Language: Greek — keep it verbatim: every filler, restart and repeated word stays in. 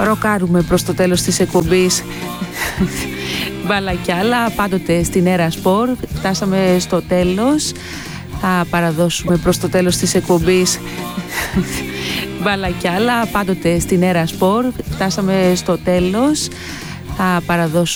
Ροκάρουμε προς το τέλος της εκπομπής μπάλα κι άλλα, πάντοτε στην Έρα Σπορ. Φτάσαμε στο τέλος. Θα παραδώσουμε προς το τέλος της εκπομπής μπάλα κι άλλα, πάντοτε στην Έρα Σπορ. Φτάσαμε στο τέλος. Θα παραδώσουμε